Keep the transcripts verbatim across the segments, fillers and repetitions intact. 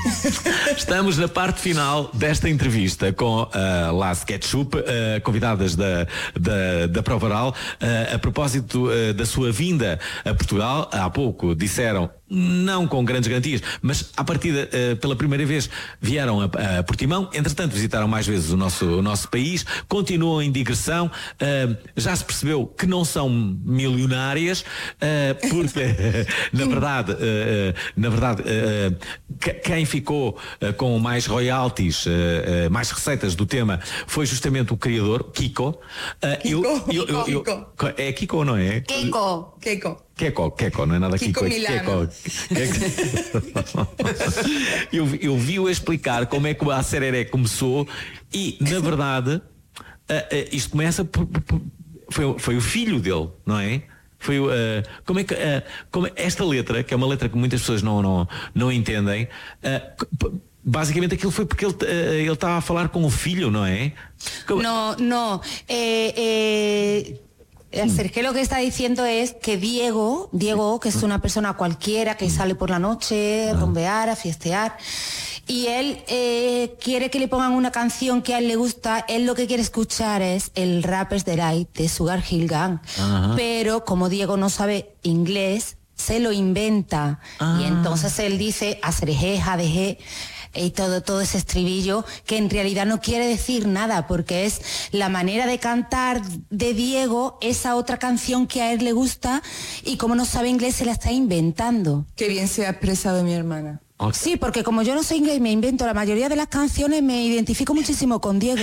Estamos na parte final desta entrevista com a uh, Las Ketchup, uh, convidadas da, da, da Prova Oral, uh, a propósito uh, da sua vinda a Portugal. Há pouco disseram, não com grandes garantias, mas à partida, uh, pela primeira vez, vieram a, a Portimão. Entretanto, visitaram mais vezes o nosso, o nosso país, continuam em digressão. Uh, já se percebeu que não são milionárias, uh, porque, na verdade, uh, uh, na verdade, uh, quem ficou uh, com mais royalties, uh, uh, mais receitas do tema, foi justamente o criador, Kiko. Uh, Kiko, eu, eu, eu, eu, Kiko. É Kiko ou não é? Kiko. Kiko. Kiko, Kiko, não é nada Kiko Kiko. Milano. Kiko. eu, eu vi-o explicar como é que a Sereré começou e, na verdade, uh, uh, isto começa por, por, foi, foi o filho dele, não é? Foi uh, como é que uh, como esta letra, que é uma letra que muitas pessoas não não, não entendem, uh, basicamente aquilo foi porque ele uh, ele estava a falar com o filho, não é? Como... No, no. Eh, eh... Sergio lo que está diciendo es que Diego, Diego, que es una persona cualquiera que sale por la noche, a rumbear, a fiestear, y él eh, quiere que le pongan una canción que a él le gusta. Él lo que quiere escuchar es el Rappers Delight de Sugar Hill Gang. Ajá. Pero como Diego no sabe inglés, se lo inventa. Ah. Y entonces él dice asereje, jadeje, y todo, todo ese estribillo que en realidad no quiere decir nada, porque es la manera de cantar de Diego, esa otra canción que a él le gusta, y como no sabe inglés se la está inventando. Qué bien se ha expresado mi hermana. Okay. Sí, porque como yo no sé inglés y me invento la mayoría de las canciones, me identifico muchísimo con Diego.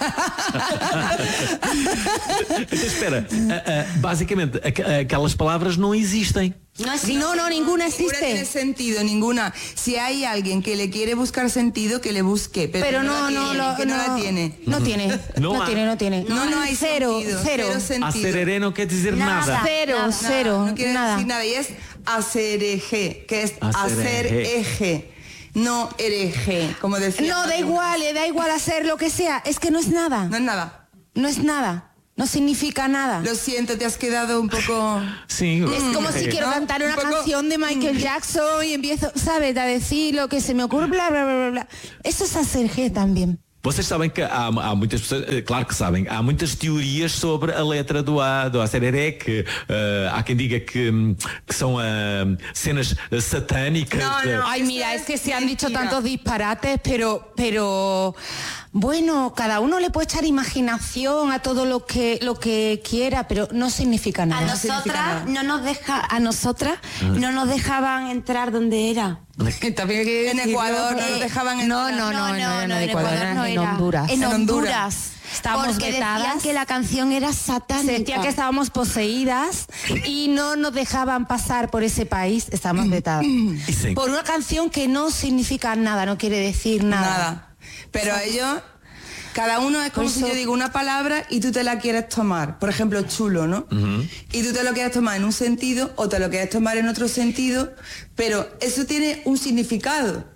Espera, uh, uh, basicamente aqu aquelas palavras não existem. No, no, no, ninguna existe. Ninguna tiene sentido, ninguna. Si hay alguien que le quiere buscar sentido, que le busque. Pero, pero no, no, no, tiene, lo, que no, no la tiene. No tiene, no, no tiene, no tiene. No, no hay cero, sentido, cero. cero sentido. A sereré no quer dizer nada. nada. Cero, nada, cero, no quiere nada. decir nada. Y es asereje, que es hacer eje. No hereje, como decía. No, da igual, le da igual hacer lo que sea. Es que no es nada. No es nada. No es nada. No significa nada. Lo siento, te has quedado un poco... Sí. Es como si quiero ¿no? cantar una un poco... canción de Michael Jackson y empiezo, ¿sabes? A decir lo que se me ocurre, bla, bla, bla, bla. Eso es hacer G también. Vocês sabem que há, há muitas pessoas, claro que sabem, há muitas teorias sobre a letra do A, do Asereré, que uh, há quem diga que, que são uh, cenas satânicas. No, no. Ay, mira, es que se han dicho tantos disparates, pero, pero bueno, cada uno le puede echar imaginación a todo lo que lo que quiera, pero no significa nada. A nosotras no nos deja, a nosotras no nos dejaban entrar donde era. En Ecuador no nos dejaban entrar. No, no, no, no, no, no, en Ecuador no era. En Honduras. En En Honduras. Estábamos porque vetadas. decían que la canción era satánica. Se decía que estábamos poseídas y no nos dejaban pasar por ese país, estábamos vetadas. Sí. Por una canción que no significa nada, no quiere decir nada. Nada. Pero ellos, cada uno es como Por si eso... yo digo una palabra y tú te la quieres tomar. Por ejemplo, chulo, ¿no? Uh-huh. Y tú te lo quieres tomar en un sentido o te lo quieres tomar en otro sentido, pero eso tiene un significado.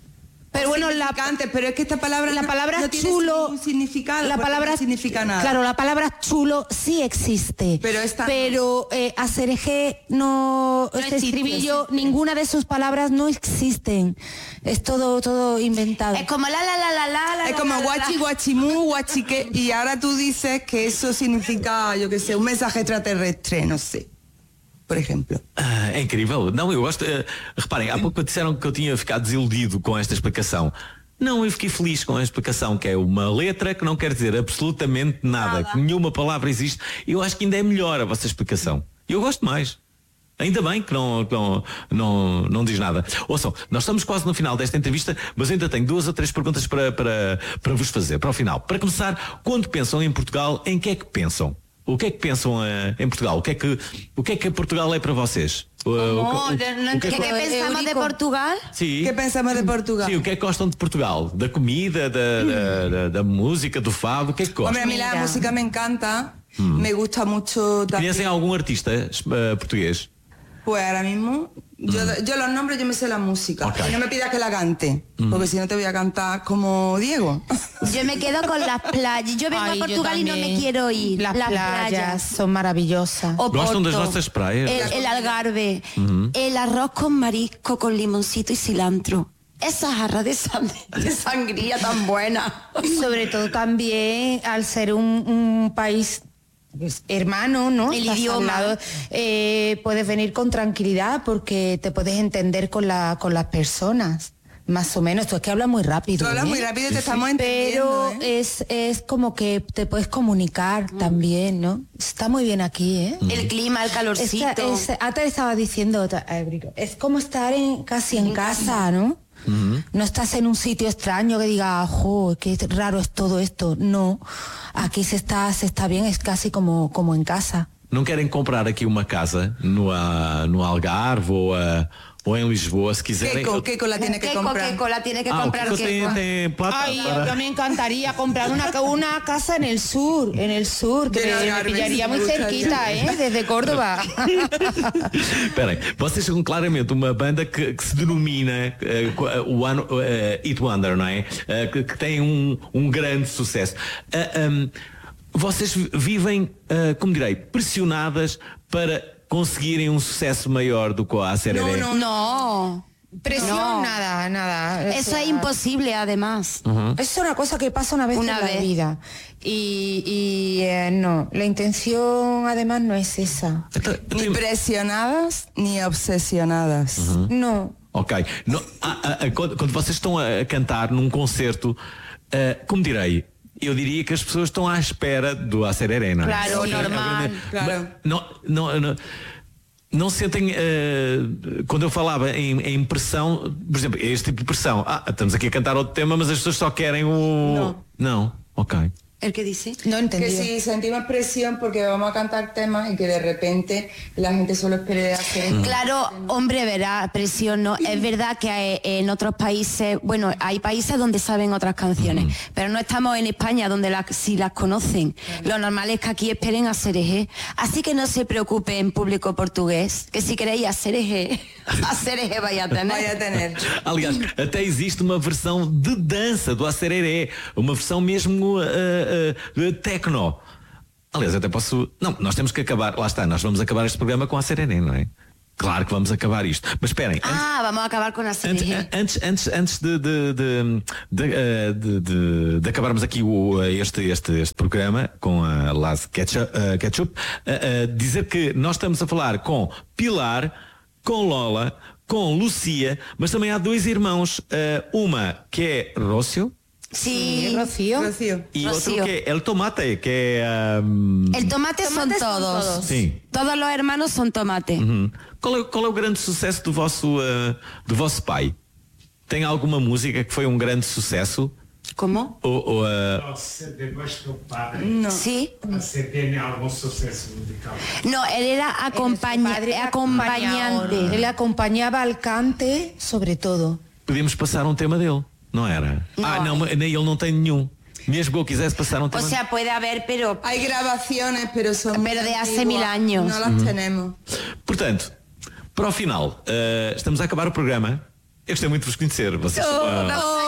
Pero bueno, la pero es que esta palabra la palabra no, no tiene chulo, ningún significado, la palabra no significa nada. Claro, la palabra chulo sí existe. Pero esta pero eh, asereje no, no este existe, estribillo, existe. Ninguna de sus palabras no existen. Es todo todo inventado. Es como la la la la la la. Es como la, la, guachi, la. guachimú, guachique, y ahora tú dices que eso significa, yo qué sé, un mensaje extraterrestre, no sé. Por exemplo. Ah, é incrível. Não, eu gosto. Uh, reparem, há pouco disseram que eu tinha ficado desiludido com esta explicação. Não, eu fiquei feliz com a explicação, que é uma letra que não quer dizer absolutamente nada, nada. Que nenhuma palavra existe. Eu acho que ainda é melhor a vossa explicação. Eu gosto mais. Ainda bem que não, não, não, não diz nada. Ouçam, nós estamos quase no final desta entrevista, mas ainda tenho duas ou três perguntas para, para, para vos fazer, para o final. Para começar, quando pensam em Portugal, em que é que pensam? O que é que pensam uh, em Portugal? O que é que, o que é que Portugal é para vocês? Uh, oh, o, o, no, o que, ¿Qué é que pensamos de Portugal? Sim. Que pensamos de Portugal? Sim, o que é que gostam de Portugal? Da comida, da, hum. da, da, da música, do fado? O que é que gostam? Hombre, a mí la música me encanta, hum. me gusta mucho también. ¿Conhecem algum artista uh, portugués? Pues ahora mismo, yo, mm. yo los nombres, yo me sé la música. Okay. Y no me pidas que la cante, mm. porque si no te voy a cantar como Diego. Yo me quedo con las playas. Yo vengo Ay, a Portugal y no me quiero ir. Las, las playas, playas son maravillosas. O Gostam das nossas praias? El, el Algarve, uh-huh. el arroz con marisco, con limoncito y cilantro. esa jarra de, sang- de sangría tan buena. Sobre todo también al ser un, un país pues, hermano, ¿no? El Estás al idioma. lado, eh, puedes venir con tranquilidad porque te puedes entender con, la, con las personas. Más o menos, tú es que hablas muy rápido. Tú hablas ¿eh? muy rápido y te estamos Pero entendiendo, ¿eh? es, es como que te puedes comunicar también, ¿no? Está muy bien aquí, ¿eh? El clima, el calorcito. Esta- es, antes estaba diciendo, otra- eh, Brico, es como estar en, casi en casa, ¿no? No estás en un sitio extraño que diga, jo, qué raro es todo esto. No, aquí se está, se está bien, es casi como, como en casa. Não querem comprar aqui uma casa no, ah, no Algarve ou, ah, ou em Lisboa, se quiserem. Keiko, Keiko la tiene que Keiko, comprar. Keiko, la tiene que Ah, o comprar. Kiko tem, Keiko. tem plata Ay, para... yo me encantaría comprar una, una casa en el sur, en el sur, que De me, me Algarve, pillaría sí, muy me gustaría. cerquita, ¿eh? Desde Córdoba. Esperem, vocês são claramente uma banda que, que se denomina eh, co- eh, One, eh, It Wonder, não é? Eh, que, que tem um, um grande sucesso. Ah, ahm, vocês vi- vivem, ah, como direi, pressionadas para conseguirem um sucesso maior do que a Sereré. No, no, No, Presión, No. nada, nada. O eso sea, es imposible además. Es una cosa que pasa una vez Una en la vez. vida. Y, y, eh, no, la intención además no es esa. Então, Ni então- presionadas ni obsesionadas. No. Ok. No, ah, ah, ah, quando, quando vocês estão a cantar num concerto, ah, como direi, eu diria que as pessoas estão à espera do Acereré, não é? Claro, Sim, normal. obviamente. Claro. Mas Não, não, não, não sentem, ah, quando eu falava em, em pressão, por exemplo, este tipo de pressão. Ah, estamos aqui a cantar outro tema, mas as pessoas só querem o. Não. Não, ok. ¿El que dice? No he Que entendido. si sentimos presión porque vamos a cantar temas y que de repente la gente solo espere hacer esto. Claro, hombre, verá, presión, ¿no? Es verdad que hay- en otros países, bueno, hay países donde saben otras canciones, pero no estamos en España donde las, si las conocen. Lo normal es que aquí esperen a Serejé. Así que no se preocupen, público portugués, que si queréis a Serejé, a Serejé vaya a tener. Vaya a tener. Aliás, até existe uma versão de dança do Acereré, uma versão mesmo ah, ah, techno. Aliás, até posso. Não, nós temos que acabar. Lá está, nós vamos acabar este programa com a Acereré, não é? Claro que vamos acabar isto. Mas esperem, antes, Ah, vamos a acabar con la antes, Serejé. antes, antes, antes de, de, de, de, eh, de- de- de acabarmos aqui o, este, este, este programa com a Las Ketchup, eh, Ketchup eh, eh, dizer que nós estamos a falar com Pilar, com Lola, com Lucia, mas também há dois irmãos, eh, uma que é Rócio Sí, Rocío. Rocío. e Rocío. outro que é El Tomate, que é. ahm, el tomate, son Tomates son todos. todos. Sim. Todos los hermanos son tomate. Uhum. Qual, é, qual é o grande sucesso do vosso, eh, do vosso pai? Tem alguma música que foi um grande sucesso? ¿Cómo? Ou, ou, eh, Você depois do padre, No. Sí. você tem algum sucesso musical? No, él era Su acompaña- padre era acompañante. Él acompañaba al cante, sobre todo. podíamos passar um tema dele, não era? Não. Ah, não, mas nem ele não tem nenhum. Mesmo que eu quisesse passar um O tema. sea, puede haber, pero Hay grabaciones, pero son Pero muy de hace antiguas. mil años. No las tenemos. Portanto, para o final, eh, estamos a acabar o programa. Eu gostei muito de vos conhecer. Vocês, ah,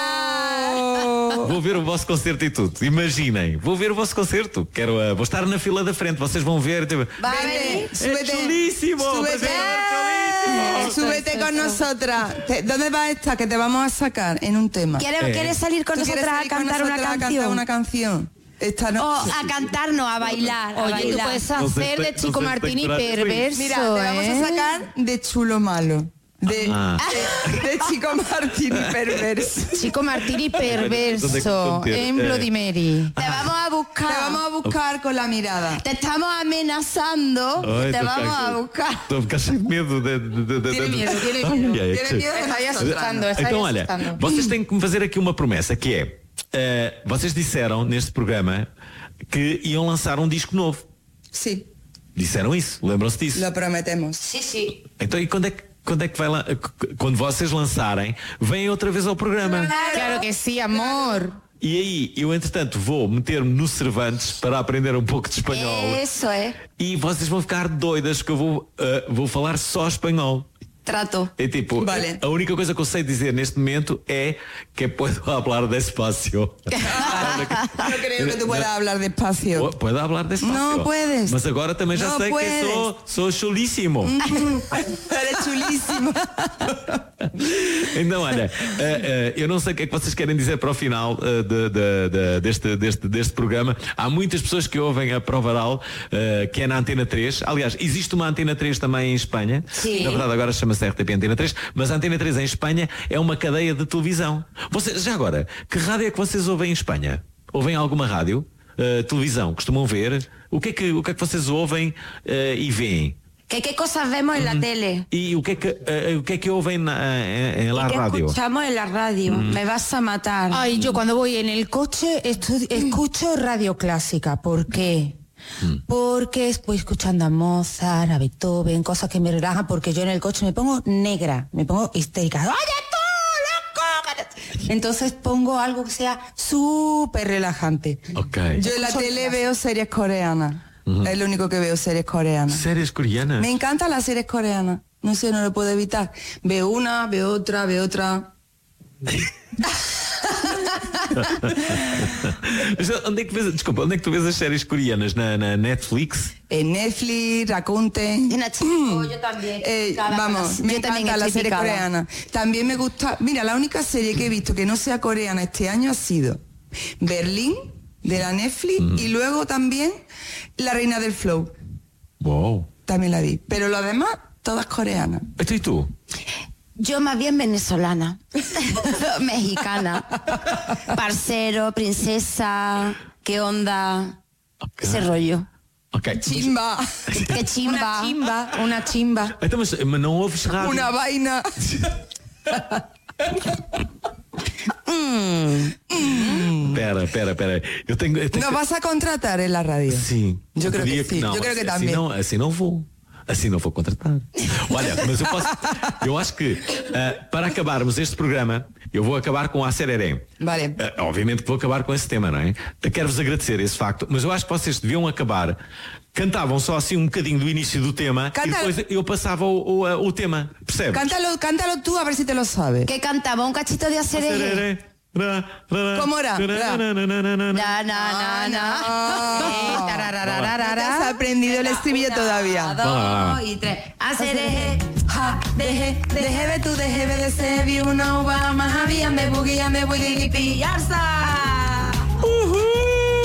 vou ver o vosso concerto e tudo. Imaginem, vou ver o vosso concerto. Quero, ah, vou estar na fila da frente. Vocês vão ver. Tipo, va a Vente, venir. súbete. chulísimo, Súbete. mas é chulísimo. Súbete con nosotras. Te- ¿Dónde vas a estar? Que te vamos a sacar en un tema. ¿Quieres, Eh. ¿quieres salir con ¿Tú quieres nosotras a salir con cantar una nosotras a canción? cantar una canción? Esta O noche. a cantarnos, a bailar. a Oye, tú bailar. puedes No sé, hacer de no Chico sé, Martini espectacular. perverso. Mira, te vamos ¿eh? a sacar de chulo malo. De, Ah. de, de Chico Martini perverso. Chico Martini ¿Dónde perverso contiene? en Eh. Bloody Mary. Te vamos a buscar. Te vamos a buscar con la mirada. Te estamos amenazando. Ai, te tô vamos ficando- a buscar. Estou a ficar cheio de medo. De, de, de, de, Tiene de- miedo, tiene Ai, miedo. ai, é que Tiene cheio. miedo de Está ahí nosotras. asustando, está Então, ahí olha, asustando. vocês têm que me fazer aqui uma promessa, que é, eh, vocês disseram neste programa que iam lançar um disco novo. Sí, Disseram isso, lembram-se disso? lo prometemos. Sí, sí. Então, e quando é que, quando é que vai lá, quando vocês lançarem, vêm outra vez ao programa? Claro que sí, amor. E aí, eu entretanto vou meter-me no Cervantes para aprender um pouco de espanhol. Eso es. E vocês vão ficar doidas que eu vou, eh, vou falar só espanhol. Trato. É tipo, Vale. a única coisa que eu sei dizer neste momento é que puedo hablar despacio. No creo que tú puedas hablar despacio. Oh, puedo hablar despacio. No puedes. Mas agora também já No sei puedes. que sou, sou chulíssimo. Eres chulísimo. Então, olha, uh, uh, eu não sei o que é que vocês querem dizer para o final uh, de, de, de, deste, deste, deste programa. Há muitas pessoas que ouvem a Prova Oral, uh, que é na Antena três. Aliás, existe uma Antena três também em Espanha. Sim. Na verdade, agora chama-se R T P Antena três, mas a Antena três em Espanha é uma cadeia de televisão. Vocês, já agora, que rádio é que vocês ouvem em Espanha? Ouvem alguma rádio? Uh, televisão? Costumam ver? O que é que, o que, é que vocês ouvem uh, e veem? ¿Qué, qué cosas vemos en la tele? E o que é que, uh, o que, é que ouvem na, en, en la ¿Y qué radio? escuchamos en la radio? Me vas a matar. Ay, yo cuando voy en el coche estu- escucho radio clásica. ¿Por qué? Porque voy escuchando a Mozart, a Beethoven, cosas que me relajan, porque yo en el coche me pongo negra, me pongo histérica. ¡Oye tú, loco! Entonces pongo algo que sea súper relajante. Ok. Yo en la tele veo series coreanas. Es lo único que veo, series coreanas. Séries coreanas? Me encantan las series coreanas. No sé, no lo puedo evitar. Veo una, veo otra, veo otra. onde é que vês, desculpa, onde é que tu vês as séries coreanas? Na, na Netflix? En Netflix, Rakuten. En H B O, yo también. Eh, Cada vamos, casa. me Yo también encanta la estoy serie picada. coreana. También me gusta. Mira, la única serie que he visto que no sea coreana este año ha sido Berlín, de la Netflix, y luego también La Reina del Flow. Wow. También la vi. Pero lo demás, todas coreanas. Esto y tú? Yo más bien venezolana, mexicana, parcero, princesa, qué onda, Okay. ese rollo. Ok. Chimba. Qué chimba. Una chimba, una chimba. Então, mas, mas não ouves rádio? Una vaina. Pera, pera, pera. Eu tenho, eu tenho ¿Nos vas a contratar en la radio? Sim. Yo creo Diria que sí. não, Yo creo que assim también. Não, assim não vou. Assim não vou contratar. Olha, mas eu posso. Eu acho que uh, para acabarmos este programa, eu vou acabar com a Sereré. Vale. Uh, obviamente que vou acabar com esse tema, não é? Quero-vos agradecer esse facto, mas eu acho que vocês deviam acabar. Cantavam só assim um bocadinho do início do tema Canta- e depois eu passava o, o, o tema. Percebes? Cántalo, cántalo tú a ver si te lo sabes. ¿Qué cantaba? ¿Un cachito de acerere? Sereré. Ra, ra, ra, ¿Cómo era? ra, ra, ra, ra, ra, ra, ra. Na, na, na, na. Eh, No tararararara. te has aprendido el estribillo todavía. Dos y tres. Acerere. Ja, deje, deje de tu, deje de ser, vi una uva más había, me buguía, me voy de pillarsa.